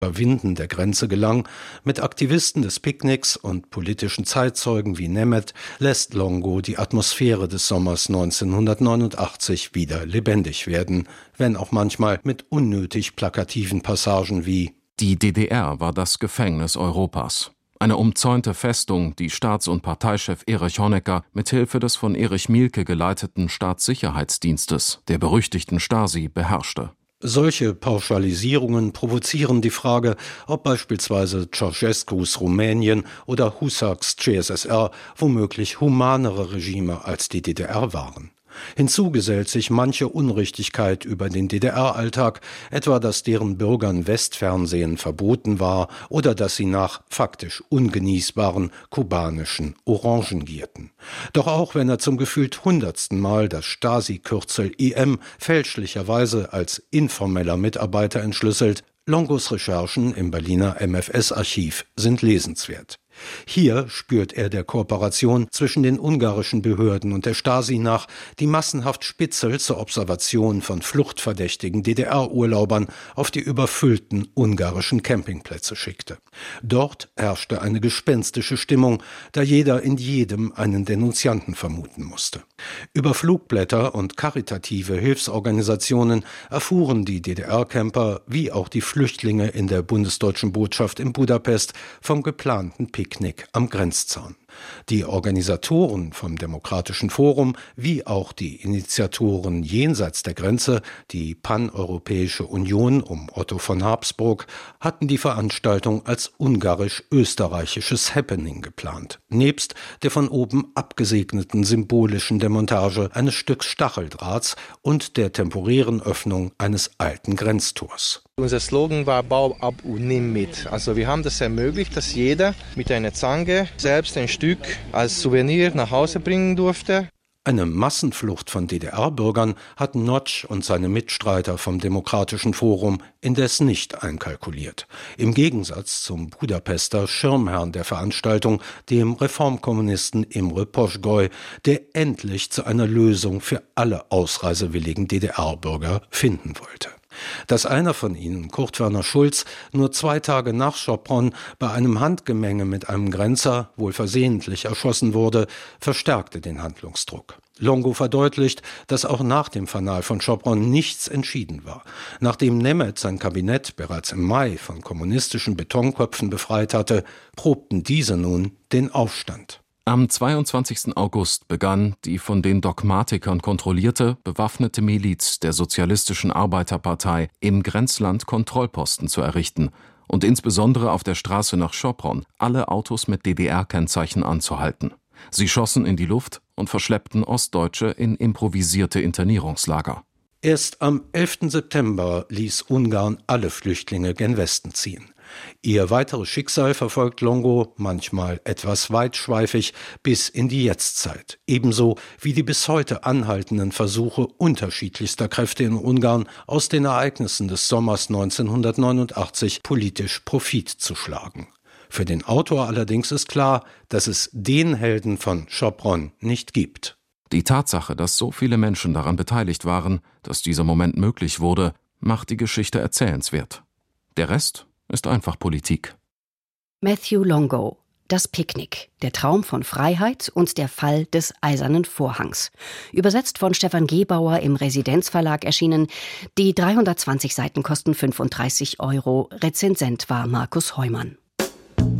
Überwinden der Grenze gelang, mit Aktivisten des Picknicks und politischen Zeitzeugen wie Nemeth, lässt Longo die Atmosphäre des Sommers 1989 wieder lebendig werden, wenn auch manchmal mit unnötig plakativen Passagen wie: Die DDR war das Gefängnis Europas. Eine umzäunte Festung, die Staats- und Parteichef Erich Honecker mit Hilfe des von Erich Mielke geleiteten Staatssicherheitsdienstes, der berüchtigten Stasi, beherrschte. Solche Pauschalisierungen provozieren die Frage, ob beispielsweise Ceausescus Rumänien oder Husaks CSSR womöglich humanere Regime als die DDR waren. Hinzu gesellt sich manche Unrichtigkeit über den DDR-Alltag, etwa dass deren Bürgern Westfernsehen verboten war oder dass sie nach faktisch ungenießbaren kubanischen Orangen gierten. Doch auch wenn er zum gefühlt 100. Mal das Stasi-Kürzel IM fälschlicherweise als informeller Mitarbeiter entschlüsselt, Longos Recherchen im Berliner MfS-Archiv sind lesenswert. Hier spürt er der Kooperation zwischen den ungarischen Behörden und der Stasi nach, die massenhaft Spitzel zur Observation von fluchtverdächtigen DDR-Urlaubern auf die überfüllten ungarischen Campingplätze schickte. Dort herrschte eine gespenstische Stimmung, da jeder in jedem einen Denunzianten vermuten musste. Über Flugblätter und karitative Hilfsorganisationen erfuhren die DDR-Camper wie auch die Flüchtlinge in der bundesdeutschen Botschaft in Budapest vom geplanten Picknick am Grenzzaun. Die Organisatoren vom Demokratischen Forum wie auch die Initiatoren jenseits der Grenze, die Paneuropäische Union um Otto von Habsburg, hatten die Veranstaltung als ungarisch-österreichisches Happening geplant, nebst der von oben abgesegneten symbolischen Demontage eines Stücks Stacheldrahts und der temporären Öffnung eines alten Grenztors. Unser Slogan war Bau ab und nimm mit. Also wir haben das ermöglicht, dass jeder mit einer Zange selbst ein Stück als Souvenir nach Hause bringen durfte. Eine Massenflucht von DDR-Bürgern hatten Notch und seine Mitstreiter vom Demokratischen Forum indes nicht einkalkuliert. Im Gegensatz zum Budapester Schirmherrn der Veranstaltung, dem Reformkommunisten Imre Poschgoy, der endlich zu einer Lösung für alle ausreisewilligen DDR-Bürger finden wollte. Dass einer von ihnen, Kurt Werner Schulz, nur 2 Tage nach Sopron bei einem Handgemenge mit einem Grenzer wohl versehentlich erschossen wurde, verstärkte den Handlungsdruck. Longo verdeutlicht, dass auch nach dem Fanal von Sopron nichts entschieden war. Nachdem Nemeth sein Kabinett bereits im Mai von kommunistischen Betonköpfen befreit hatte, probten diese nun den Aufstand. Am 22. August begann die von den Dogmatikern kontrollierte, bewaffnete Miliz der Sozialistischen Arbeiterpartei im Grenzland Kontrollposten zu errichten und insbesondere auf der Straße nach Sopron alle Autos mit DDR-Kennzeichen anzuhalten. Sie schossen in die Luft und verschleppten Ostdeutsche in improvisierte Internierungslager. Erst am 11. September ließ Ungarn alle Flüchtlinge gen Westen ziehen. Ihr weiteres Schicksal verfolgt Longo, manchmal etwas weitschweifig, bis in die Jetztzeit. Ebenso wie die bis heute anhaltenden Versuche unterschiedlichster Kräfte in Ungarn, aus den Ereignissen des Sommers 1989 politisch Profit zu schlagen. Für den Autor allerdings ist klar, dass es den Helden von Sopron nicht gibt. Die Tatsache, dass so viele Menschen daran beteiligt waren, dass dieser Moment möglich wurde, macht die Geschichte erzählenswert. Der Rest ist einfach Politik. Matthew Longo, Das Picknick, der Traum von Freiheit und der Fall des Eisernen Vorhangs. Übersetzt von Stefan Gebauer im Residenzverlag erschienen. Die 320 Seiten kosten 35 €. Rezensent war Markus Heumann.